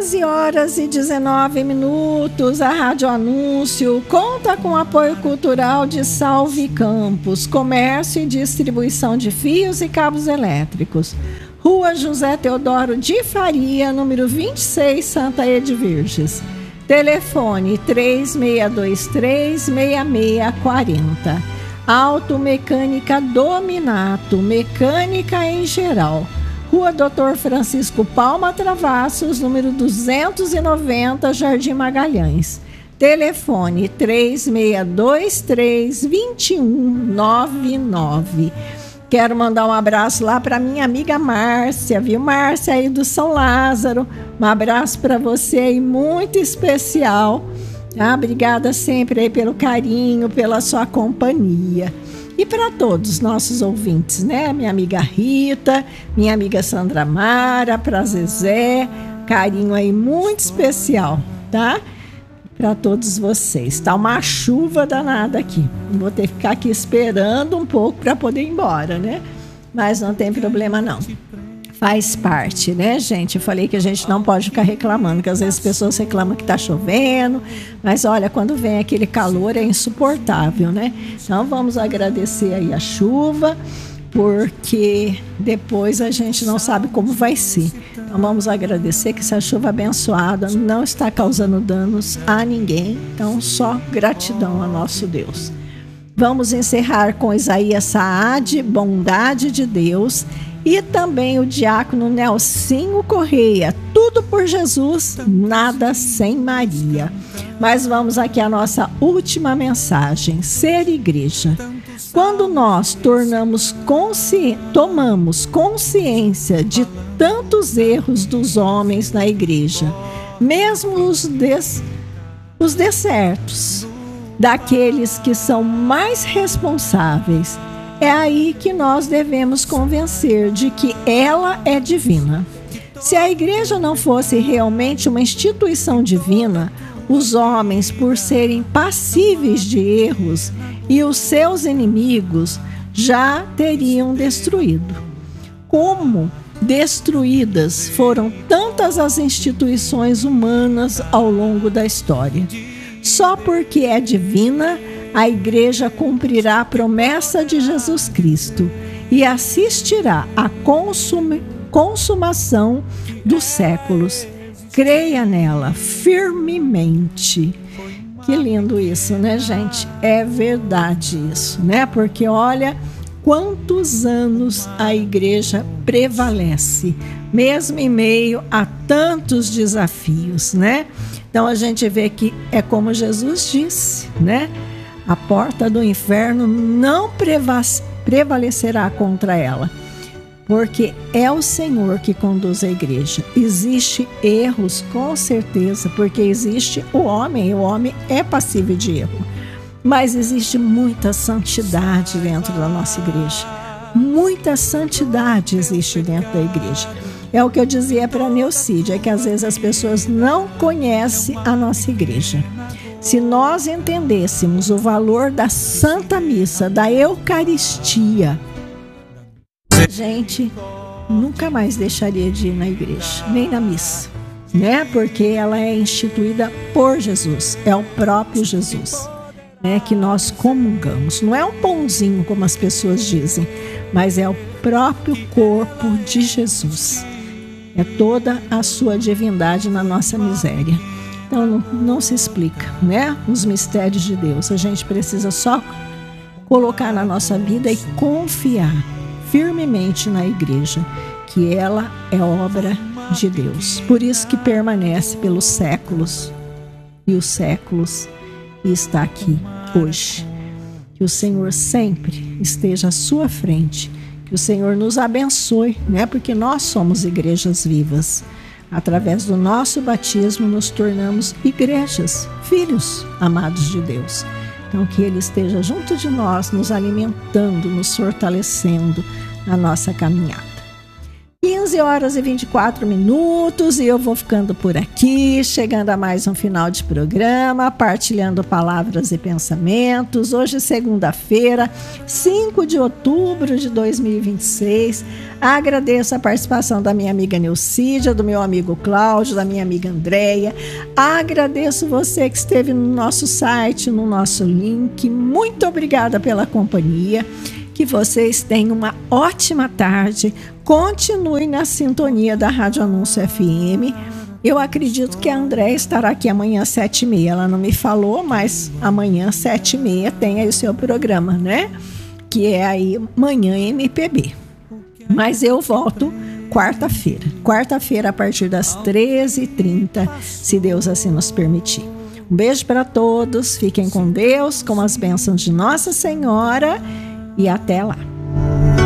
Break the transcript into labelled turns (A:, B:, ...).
A: 13h19, a Rádio Anúncio conta com apoio cultural de Salve Campos, comércio e distribuição de fios e cabos elétricos. Rua José Teodoro de Faria, número 26, Santa Edvirges. Telefone 3623-6640. Automecânica Dominato, mecânica em geral. Rua Dr. Francisco Palma Travassos, número 290, Jardim Magalhães. Telefone 3623-2199. Quero mandar um abraço lá para minha amiga Márcia, viu? Márcia aí do São Lázaro. Um abraço para você aí, muito especial. Tá? Obrigada sempre aí pelo carinho, pela sua companhia. E para todos os nossos ouvintes, né? Minha amiga Rita, minha amiga Sandra Mara, para Zezé, carinho aí muito especial, tá? Para todos vocês. Tá uma chuva danada aqui. Vou ter que ficar aqui esperando um pouco para poder ir embora, né? Mas não tem problema não. Faz parte, né, gente? Eu falei que a gente não pode ficar reclamando, que às vezes as pessoas reclamam que tá chovendo, mas olha, quando vem aquele calor é insuportável, né? Então vamos agradecer aí a chuva, porque depois a gente não sabe como vai ser. Então vamos agradecer que essa chuva abençoada não está causando danos a ninguém, então só gratidão a nosso Deus. Vamos encerrar com Isaías Saad, Bondade de Deus, e também o diácono Nelsinho Correia, Tudo por Jesus, Nada sem Maria. Mas vamos aqui à nossa última mensagem, ser igreja. Quando nós tomamos consciência de tantos erros dos homens na igreja, mesmo os decertos, daqueles que são mais responsáveis, é aí que nós devemos convencer de que ela é divina. Se a igreja não fosse realmente uma instituição divina, os homens, por serem passíveis de erros, e os seus inimigos já teriam destruído. Como destruídas foram tantas as instituições humanas ao longo da história. Só porque é divina, a igreja cumprirá a promessa de Jesus Cristo e assistirá à consumação dos séculos. Creia nela firmemente. Que lindo isso, né, gente? É verdade isso, né? Porque olha quantos anos a igreja prevalece, mesmo em meio a tantos desafios, né? Então a gente vê que é como Jesus disse, né? A porta do inferno não prevalecerá contra ela, porque é o Senhor que conduz a igreja. Existem erros, com certeza, porque existe o homem é passível de erro. Mas existe muita santidade dentro da nossa igreja. Muita santidade existe dentro da igreja. É o que eu dizia para a Neucídia, é que às vezes as pessoas não conhecem a nossa igreja. Se nós entendêssemos o valor da Santa Missa, da Eucaristia, a gente nunca mais deixaria de ir na igreja, nem na missa, né? Porque ela é instituída por Jesus, é o próprio Jesus, né? Que nós comungamos. Não é um pãozinho, como as pessoas dizem, mas é o próprio corpo de Jesus. É toda a sua divindade na nossa miséria. Então não se explica, né? Os mistérios de Deus. A gente precisa só colocar na nossa vida e confiar firmemente na igreja, que ela é obra de Deus. Por isso que permanece pelos séculos e os séculos e está aqui hoje. Que o Senhor sempre esteja à sua frente, que o Senhor nos abençoe, né? Porque nós somos igrejas vivas. Através do nosso batismo nos tornamos igrejas, filhos amados de Deus. Então que Ele esteja junto de nós, nos alimentando, nos fortalecendo na nossa caminhada. 15 horas e 24 minutos e eu vou ficando por aqui, chegando a mais um final de programa, partilhando palavras e pensamentos. Hoje, segunda-feira, 5 de outubro de 2026. Agradeço a participação da minha amiga Nilcídia, do meu amigo Cláudio, da minha amiga Andréia. Agradeço você que esteve no nosso site, no nosso link. Muito obrigada pela companhia. Que vocês tenham uma ótima tarde. Continue na sintonia da Rádio Anúncio FM. Eu acredito que a Andréia estará aqui amanhã às 7h30. Ela não me falou, mas amanhã às 7h30 tem aí o seu programa, né? Que é aí Manhã MPB. Mas eu volto quarta-feira. Quarta-feira a partir das 13h30, se Deus assim nos permitir. Um beijo para todos. Fiquem com Deus, com as bênçãos de Nossa Senhora. E até lá.